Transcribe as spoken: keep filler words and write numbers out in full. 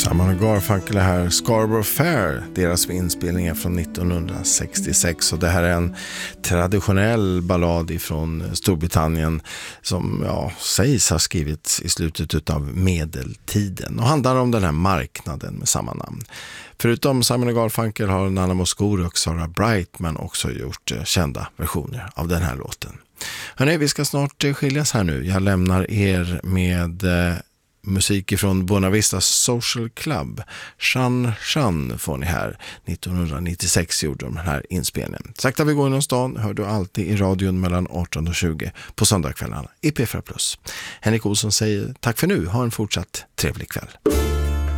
Simon och Garfunkel här, Scarborough Fair, deras inspelning är från nittonhundrasextiosex och det här är en traditionell ballad ifrån Storbritannien som ja, sägs ha skrivits i slutet av medeltiden och handlar om den här marknaden med samma namn. Förutom Simon och Garfunkel har Nana Mouskouri och Sarah Brightman också gjort kända versioner av den här låten. Hörrni, vi ska snart skiljas här nu. Jag lämnar er med eh, musik från Buena Vista Social Club. Shan Shan får ni här. nittonhundranittiosex gjorde de den här inspelningen. Sakta vi går inom stan hör du alltid i radion mellan arton och tjugo på söndagskvällarna i P fyra plus. Henrik Olsson säger tack för nu. Ha en fortsatt trevlig kväll.